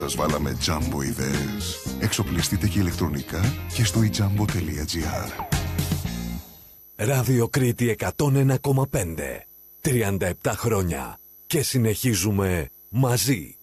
Σας βάλαμε Jumbo ιδέες. Εξοπλιστείτε και ηλεκτρονικά και στο ejumbo.gr. Ράδιο Κρήτη 101,5. 37 χρόνια και συνεχίζουμε μαζί.